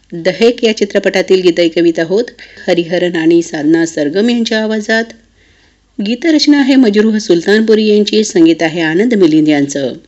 दहेक या चित्रपटातील गीतही कविता होत हरिहरन आणि साधना सरगम यांच्या आवाजात. गीतरचना आहे मजरूह सुलतानपुरी यांची, संगीत आहे आनंद मिलिंद यांचं.